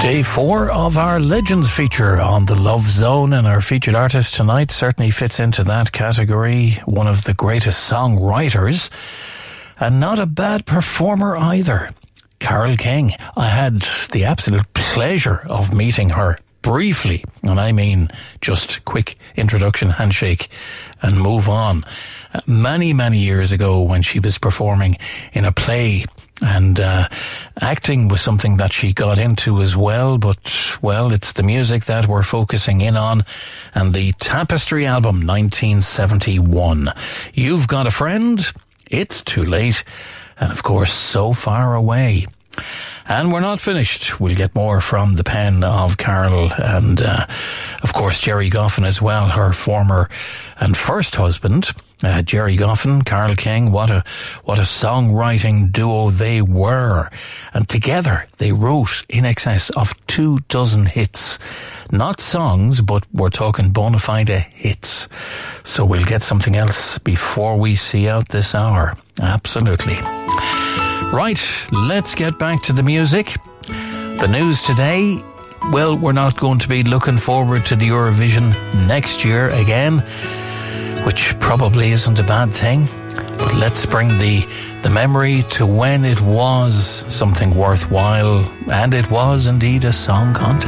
Day 4 of our Legends feature on the Love Zone, and our featured artist tonight certainly fits into that category. One of the greatest songwriters, and not a bad performer either. Carole King. I had the absolute pleasure of meeting her briefly, and I mean just quick introduction, handshake, and move on. Many, many years ago when she was performing in a play, and acting was something that she got into as well, but, well, it's the music that we're focusing in on, and the Tapestry album, 1971. You've Got a Friend, It's Too Late, and of course, So Far Away. And we're not finished. We'll get more from the pen of Carole and, of course, Gerry Goffin as well, her former and first husband, Gerry Goffin, Carole King. What a songwriting duo they were. And together they wrote in excess of 24 hits. Not songs, but we're talking bona fide hits. So we'll get something else before we see out this hour. Absolutely. Right, let's get back to the music. The news today, well, we're not going to be looking forward to the Eurovision next year again, which probably isn't a bad thing. But let's bring the memory to when it was something worthwhile, and it was indeed a song contest.